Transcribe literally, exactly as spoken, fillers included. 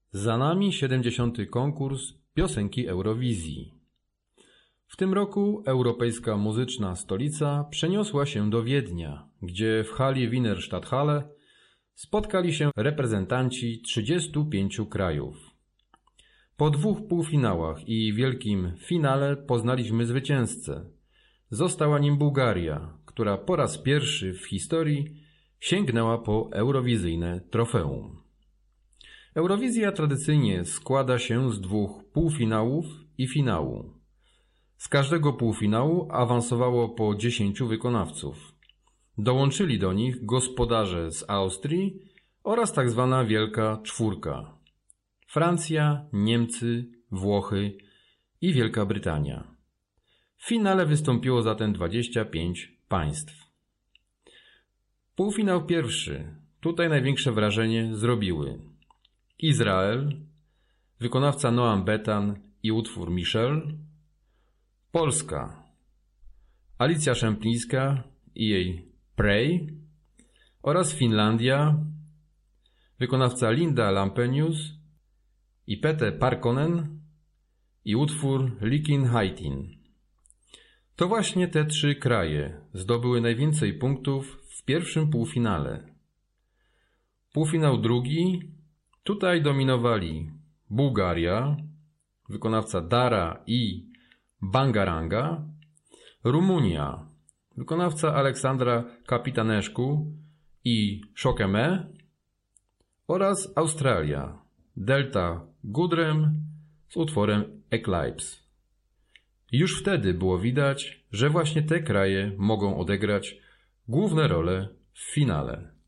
Za nami siedemdziesiąty konkurs piosenki Eurowizji. W tym roku europejska muzyczna stolica przeniosła się do Wiednia, gdzie w hali Wiener Stadthalle spotkali się reprezentanci trzydziestu pięciu krajów. Po dwóch półfinałach i wielkim finale poznaliśmy zwycięzcę. Została nim Bułgaria, która po raz pierwszy w historii sięgnęła po eurowizyjne trofeum. Eurowizja tradycyjnie składa się z dwóch półfinałów i finału. Z każdego półfinału awansowało po dziesięciu wykonawców. Dołączyli do nich gospodarze z Austrii oraz tak zwana Wielka Czwórka: Francja, Niemcy, Włochy i Wielka Brytania. W finale wystąpiło zatem dwadzieścia pięć państw. Półfinał pierwszy. Tutaj największe wrażenie zrobiły Izrael, wykonawca Noam Betan i utwór Michel, Polska, Alicja Szemplińska i jej Pray oraz Finlandia, wykonawca Linda Lampenius i Pete Parkkonen i utwór Likin Haitin. To właśnie te trzy kraje zdobyły najwięcej punktów w pierwszym półfinale. Półfinał drugi. Tutaj dominowali Bułgaria, wykonawca Dara i Bangaranga, Rumunia, wykonawca Aleksandra Kapitanescu i Szokeme oraz Australia, Delta Goodrem z utworem Eclipse. Już wtedy było widać, że właśnie te kraje mogą odegrać główne role w finale.